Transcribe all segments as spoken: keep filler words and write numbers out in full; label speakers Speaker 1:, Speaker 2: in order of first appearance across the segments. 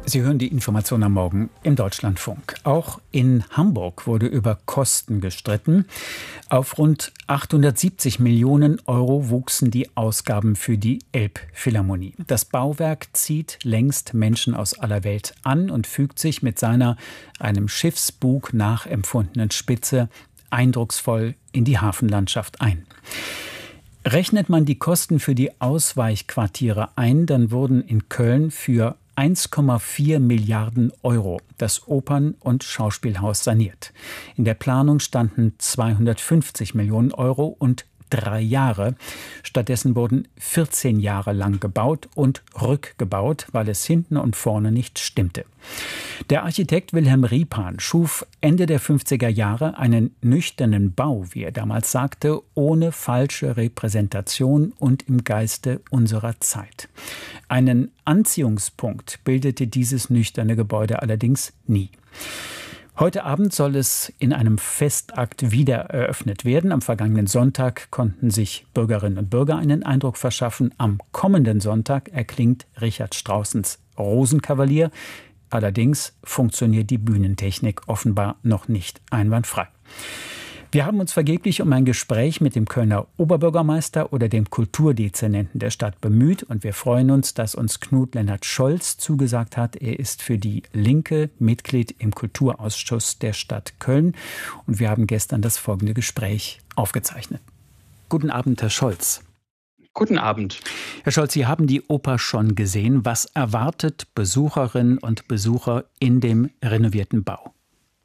Speaker 1: Sie hören die Information am Morgen im Deutschlandfunk. Auch in Hamburg wurde über Kosten gestritten. Auf rund achthundertsiebzig Millionen Euro wuchsen die Ausgaben für die Elbphilharmonie. Das Bauwerk zieht längst Menschen aus aller Welt an und fügt sich mit seiner einem Schiffsbug nachempfundenen Spitze eindrucksvoll in die Hafenlandschaft ein. Rechnet man die Kosten für die Ausweichquartiere ein, dann wurden in Köln für eins Komma vier Milliarden Euro das Opern- und Schauspielhaus saniert. In der Planung standen zweihundertfünfzig Millionen Euro und drei Jahre. Stattdessen wurden vierzehn Jahre lang gebaut und rückgebaut, weil es hinten und vorne nicht stimmte. Der Architekt Wilhelm Riepan schuf Ende der fünfziger Jahre einen nüchternen Bau, wie er damals sagte, ohne falsche Repräsentation und im Geiste unserer Zeit. Einen Anziehungspunkt bildete dieses nüchterne Gebäude allerdings nie. Heute Abend soll es in einem Festakt wieder eröffnet werden. Am vergangenen Sonntag konnten sich Bürgerinnen und Bürger einen Eindruck verschaffen. Am kommenden Sonntag erklingt Richard Straussens Rosenkavalier. Allerdings funktioniert die Bühnentechnik offenbar noch nicht einwandfrei. Wir haben uns vergeblich um ein Gespräch mit dem Kölner Oberbürgermeister oder dem Kulturdezernenten der Stadt bemüht und wir freuen uns, dass uns Knut-Lennart Scholz zugesagt hat. Er ist für die Linke Mitglied im Kulturausschuss der Stadt Köln und wir haben gestern das folgende Gespräch aufgezeichnet. Guten Abend, Herr Scholz.
Speaker 2: Guten Abend.
Speaker 1: Herr Scholz, Sie haben die Oper schon gesehen. Was erwartet Besucherinnen und Besucher in dem renovierten Bau?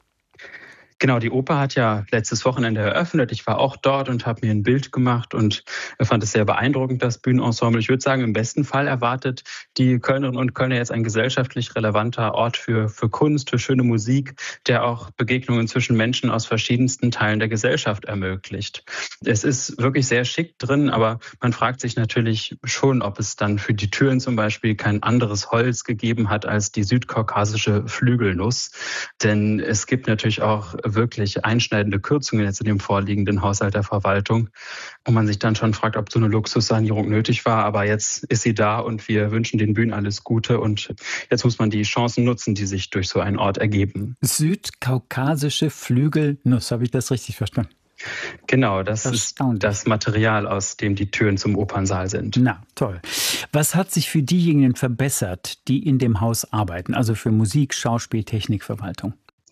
Speaker 2: Genau, die Oper hat ja letztes Wochenende eröffnet. Ich war auch dort und habe mir ein Bild gemacht und fand es sehr beeindruckend, das Bühnenensemble. Ich würde sagen, im besten Fall erwartet die Kölnerinnen und Kölner jetzt ein gesellschaftlich relevanter Ort für, für Kunst, für schöne Musik, der auch Begegnungen zwischen Menschen aus verschiedensten Teilen der Gesellschaft ermöglicht. Es ist wirklich sehr schick drin, aber man fragt sich natürlich schon, ob es dann für die Türen zum Beispiel kein anderes Holz gegeben hat als die südkaukasische Flügelnuss. Denn es gibt natürlich auch wirklich einschneidende Kürzungen jetzt in dem vorliegenden Haushalt der Verwaltung. Und man sich dann schon fragt, ob so eine Luxussanierung nötig war. Aber jetzt ist sie da und wir wünschen den Bühnen alles Gute. Und jetzt muss man die Chancen nutzen, die sich durch so einen Ort ergeben.
Speaker 1: Südkaukasische Flügelnuss, habe ich das richtig verstanden?
Speaker 2: Genau, das ist das Material, aus dem die Türen zum Opernsaal sind.
Speaker 1: Na, toll. Was hat sich für diejenigen verbessert, die in dem Haus arbeiten, also für Musik, Schauspiel, Technik, Verwaltung?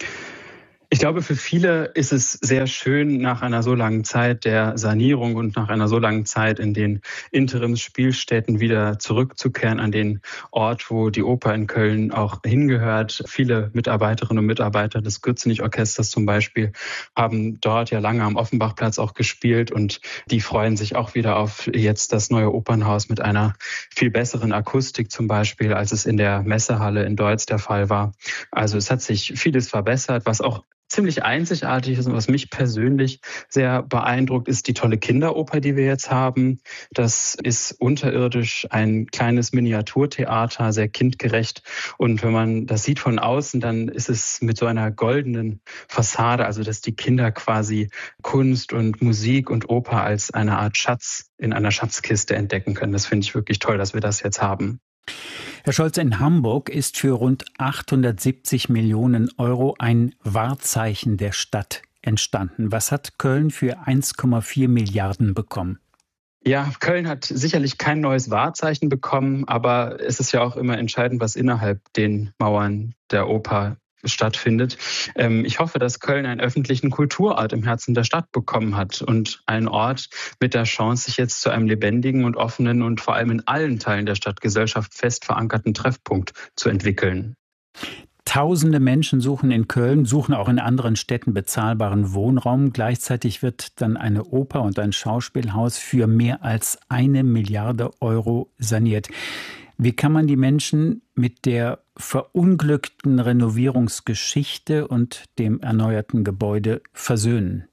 Speaker 2: Ich glaube, für viele ist es sehr schön, nach einer so langen Zeit der Sanierung und nach einer so langen Zeit in den Interimsspielstätten wieder zurückzukehren an den Ort, wo die Oper in Köln auch hingehört. Viele Mitarbeiterinnen und Mitarbeiter des Gürzenich-Orchesters zum Beispiel haben dort ja lange am Offenbachplatz auch gespielt und die freuen sich auch wieder auf jetzt das neue Opernhaus mit einer viel besseren Akustik zum Beispiel, als es in der Messehalle in Deutz der Fall war. Also es hat sich vieles verbessert, was auch ziemlich einzigartig ist und was mich persönlich sehr beeindruckt, ist die tolle Kinderoper, die wir jetzt haben. Das ist unterirdisch ein kleines Miniaturtheater, sehr kindgerecht. Und wenn man das sieht von außen, dann ist es mit so einer goldenen Fassade, also dass die Kinder quasi Kunst und Musik und Oper als eine Art Schatz in einer Schatzkiste entdecken können. Das finde ich wirklich toll, dass wir das jetzt haben.
Speaker 1: Herr Scholz, in Hamburg ist für rund achthundertsiebzig Millionen Euro ein Wahrzeichen der Stadt entstanden. Was hat Köln für eins Komma vier Milliarden bekommen?
Speaker 2: Ja, Köln hat sicherlich kein neues Wahrzeichen bekommen, aber es ist ja auch immer entscheidend, was innerhalb den Mauern der Oper stattfindet. Ich hoffe, dass Köln einen öffentlichen Kulturort im Herzen der Stadt bekommen hat und einen Ort mit der Chance, sich jetzt zu einem lebendigen und offenen und vor allem in allen Teilen der Stadtgesellschaft fest verankerten Treffpunkt zu entwickeln.
Speaker 1: Tausende Menschen suchen in Köln, suchen auch in anderen Städten bezahlbaren Wohnraum. Gleichzeitig wird dann eine Oper und ein Schauspielhaus für mehr als eine Milliarde Euro saniert. Wie kann man die Menschen mit der verunglückten Renovierungsgeschichte und dem erneuerten Gebäude versöhnen?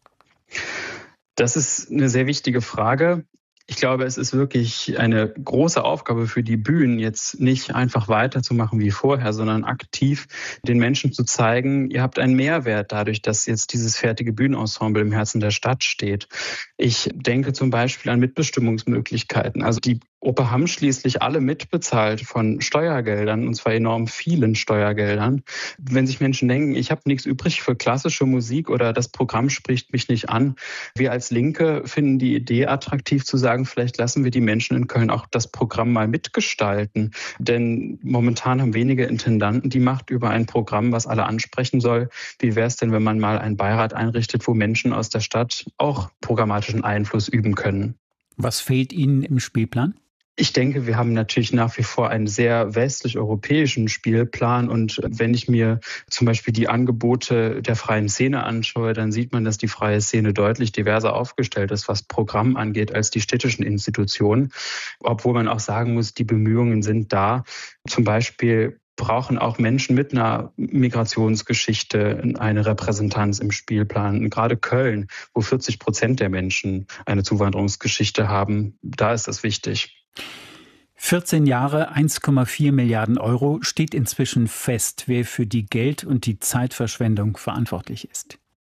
Speaker 2: Das ist eine sehr wichtige Frage. Ich glaube, es ist wirklich eine große Aufgabe für die Bühnen, jetzt nicht einfach weiterzumachen wie vorher, sondern aktiv den Menschen zu zeigen, ihr habt einen Mehrwert dadurch, dass jetzt dieses fertige Bühnenensemble im Herzen der Stadt steht. Ich denke zum Beispiel an Mitbestimmungsmöglichkeiten. Also die Oper haben schließlich alle mitbezahlt von Steuergeldern, und zwar enorm vielen Steuergeldern. Wenn sich Menschen denken, ich habe nichts übrig für klassische Musik oder das Programm spricht mich nicht an, wir als Linke finden die Idee attraktiv zu sagen, vielleicht lassen wir die Menschen in Köln auch das Programm mal mitgestalten. Denn momentan haben wenige Intendanten die Macht über ein Programm, was alle ansprechen soll. Wie wäre es denn, wenn man mal einen Beirat einrichtet, wo Menschen aus der Stadt auch programmatischen Einfluss üben können?
Speaker 1: Was fehlt Ihnen im Spielplan?
Speaker 2: Ich denke, wir haben natürlich nach wie vor einen sehr westlich-europäischen Spielplan. Und wenn ich mir zum Beispiel die Angebote der freien Szene anschaue, dann sieht man, dass die freie Szene deutlich diverser aufgestellt ist, was Programm angeht, als die städtischen Institutionen. Obwohl man auch sagen muss, die Bemühungen sind da. Zum Beispiel brauchen auch Menschen mit einer Migrationsgeschichte eine Repräsentanz im Spielplan. Und gerade Köln, wo vierzig Prozent der Menschen eine Zuwanderungsgeschichte haben, da ist das wichtig.
Speaker 1: vierzehn Jahre, eins Komma vier Milliarden Euro, steht inzwischen fest, wer für die Geld- und die Zeitverschwendung verantwortlich ist.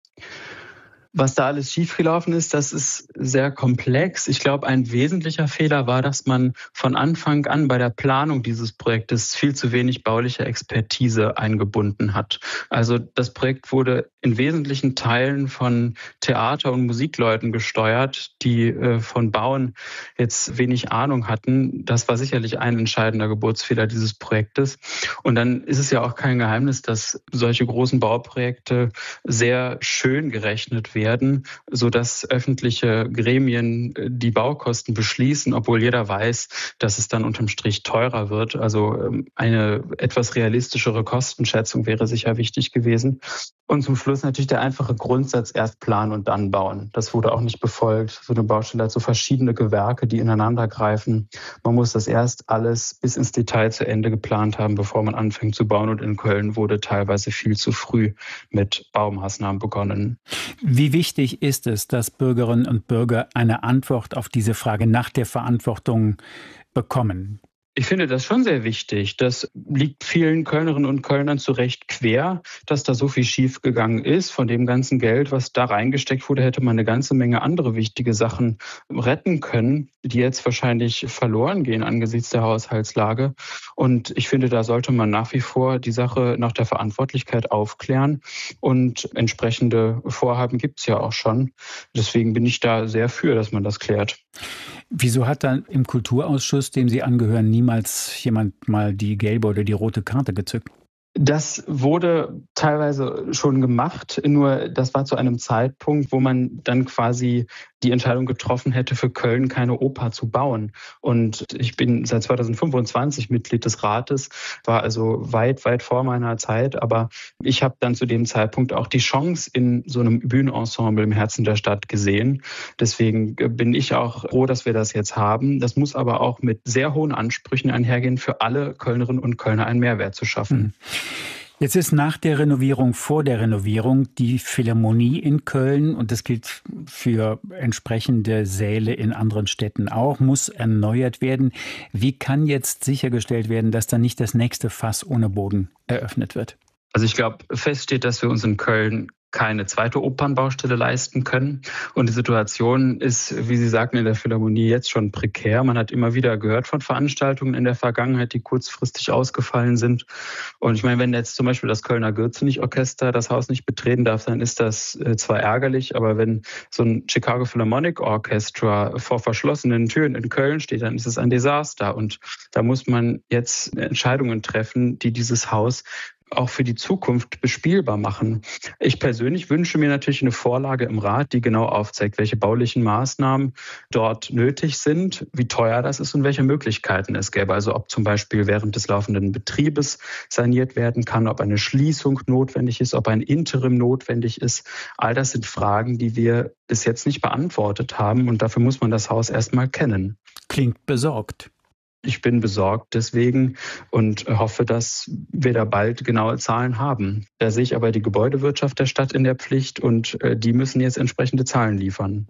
Speaker 2: Was da alles schiefgelaufen ist, das ist sehr komplex. Ich glaube, ein wesentlicher Fehler war, dass man von Anfang an bei der Planung dieses Projektes viel zu wenig bauliche Expertise eingebunden hat. Also das Projekt wurde in wesentlichen Teilen von Theater- und Musikleuten gesteuert, die äh, von Bauen jetzt wenig Ahnung hatten. Das war sicherlich ein entscheidender Geburtsfehler dieses Projektes. Und dann ist es ja auch kein Geheimnis, dass solche großen Bauprojekte sehr schön gerechnet werden. werden, sodass öffentliche Gremien die Baukosten beschließen, obwohl jeder weiß, dass es dann unterm Strich teurer wird. Also eine etwas realistischere Kostenschätzung wäre sicher wichtig gewesen. Und zum Schluss natürlich der einfache Grundsatz, erst planen und dann bauen. Das wurde auch nicht befolgt. So eine Baustelle hat so verschiedene Gewerke, die ineinander greifen. Man muss das erst alles bis ins Detail zu Ende geplant haben, bevor man anfängt zu bauen. Und in Köln wurde teilweise viel zu früh mit Baumaßnahmen begonnen.
Speaker 1: Wie wichtig ist es, dass Bürgerinnen und Bürger eine Antwort auf diese Frage nach der Verantwortung bekommen?
Speaker 2: Ich finde das schon sehr wichtig. Das liegt vielen Kölnerinnen und Kölnern zu Recht quer, dass da so viel schiefgegangen ist. Von dem ganzen Geld, was da reingesteckt wurde, hätte man eine ganze Menge andere wichtige Sachen retten können, die jetzt wahrscheinlich verloren gehen angesichts der Haushaltslage. Und ich finde, da sollte man nach wie vor die Sache nach der Verantwortlichkeit aufklären. Und entsprechende Vorhaben gibt es ja auch schon. Deswegen bin ich da sehr für, dass man das klärt.
Speaker 1: Wieso hat dann im Kulturausschuss, dem Sie angehören, niemals jemand mal die gelbe oder die rote Karte gezückt?
Speaker 2: Das wurde teilweise schon gemacht, nur das war zu einem Zeitpunkt, wo man dann quasi die Entscheidung getroffen hätte, für Köln keine Oper zu bauen. Und ich bin seit zweitausendfünfundzwanzig Mitglied des Rates, war also weit, weit vor meiner Zeit. Aber ich habe dann zu dem Zeitpunkt auch die Chance in so einem Bühnenensemble im Herzen der Stadt gesehen. Deswegen bin ich auch froh, dass wir das jetzt haben. Das muss aber auch mit sehr hohen Ansprüchen einhergehen, für alle Kölnerinnen und Kölner einen Mehrwert zu schaffen.
Speaker 1: Mhm. Jetzt ist nach der Renovierung, vor der Renovierung die Philharmonie in Köln, und das gilt für entsprechende Säle in anderen Städten auch, muss erneuert werden. Wie kann jetzt sichergestellt werden, dass da nicht das nächste Fass ohne Boden eröffnet wird?
Speaker 2: Also ich glaube, fest steht, dass wir uns in Köln keine zweite Opernbaustelle leisten können. Und die Situation ist, wie Sie sagten, in der Philharmonie jetzt schon prekär. Man hat immer wieder gehört von Veranstaltungen in der Vergangenheit, die kurzfristig ausgefallen sind. Und ich meine, wenn jetzt zum Beispiel das Kölner Gürzenich-Orchester das Haus nicht betreten darf, dann ist das zwar ärgerlich, aber wenn so ein Chicago Philharmonic Orchestra vor verschlossenen Türen in Köln steht, dann ist es ein Desaster. Und da muss man jetzt Entscheidungen treffen, die dieses Haus auch für die Zukunft bespielbar machen. Ich persönlich wünsche mir natürlich eine Vorlage im Rat, die genau aufzeigt, welche baulichen Maßnahmen dort nötig sind, wie teuer das ist und welche Möglichkeiten es gäbe. Also ob zum Beispiel während des laufenden Betriebes saniert werden kann, ob eine Schließung notwendig ist, ob ein Interim notwendig ist. All das sind Fragen, die wir bis jetzt nicht beantwortet haben, und dafür muss man das Haus erstmal kennen.
Speaker 1: Klingt besorgt.
Speaker 2: Ich bin besorgt deswegen und hoffe, dass wir da bald genaue Zahlen haben. Da sehe ich aber die Gebäudewirtschaft der Stadt in der Pflicht, und die müssen jetzt entsprechende Zahlen liefern.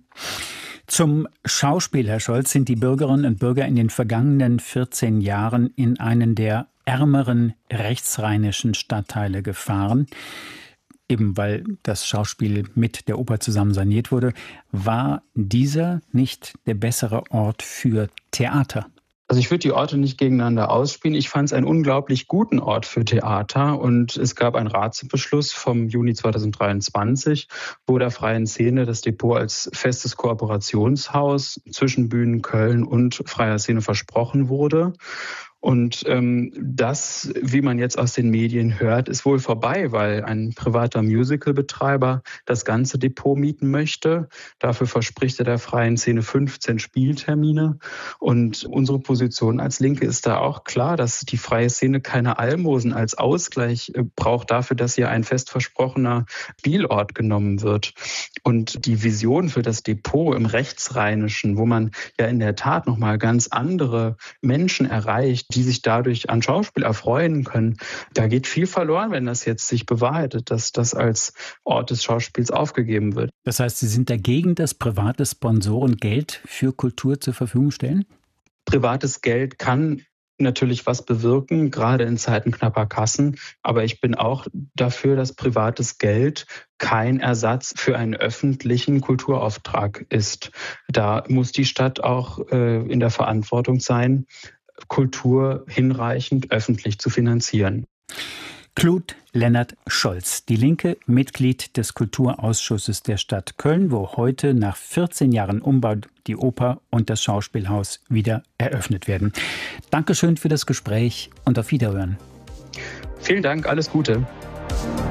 Speaker 1: Zum Schauspiel, Herr Scholz, sind die Bürgerinnen und Bürger in den vergangenen vierzehn Jahren in einen der ärmeren rechtsrheinischen Stadtteile gefahren. Eben weil das Schauspiel mit der Oper zusammen saniert wurde. War dieser nicht der bessere Ort für Theater?
Speaker 2: Also ich würde die Orte nicht gegeneinander ausspielen. Ich fand es einen unglaublich guten Ort für Theater und es gab einen Ratsbeschluss vom Juni zweitausenddreiundzwanzig, wo der Freien Szene das Depot als festes Kooperationshaus zwischen Bühnen Köln und Freier Szene versprochen wurde. Und ähm, das, wie man jetzt aus den Medien hört, ist wohl vorbei, weil ein privater Musicalbetreiber das ganze Depot mieten möchte. Dafür verspricht er der Freien Szene fünfzehn Spieltermine. Und unsere Position als Linke ist da auch klar, dass die Freie Szene keine Almosen als Ausgleich braucht dafür, dass hier ein fest versprochener Spielort genommen wird. Und die Vision für das Depot im Rechtsrheinischen, wo man ja in der Tat nochmal ganz andere Menschen erreicht, die sich dadurch an Schauspiel erfreuen können. Da geht viel verloren, wenn das jetzt sich bewahrheitet, dass das als Ort des Schauspiels aufgegeben wird.
Speaker 1: Das heißt, Sie sind dagegen, dass private Sponsoren Geld für Kultur zur Verfügung stellen?
Speaker 2: Privates Geld kann natürlich was bewirken, gerade in Zeiten knapper Kassen. Aber ich bin auch dafür, dass privates Geld kein Ersatz für einen öffentlichen Kulturauftrag ist. Da muss die Stadt auch äh, in der Verantwortung sein, Kultur hinreichend öffentlich zu finanzieren.
Speaker 1: Claude Lennart Scholz, die Linke, Mitglied des Kulturausschusses der Stadt Köln, wo heute nach vierzehn Jahren Umbau die Oper und das Schauspielhaus wieder eröffnet werden. Dankeschön für das Gespräch und auf Wiederhören.
Speaker 2: Vielen Dank, alles Gute.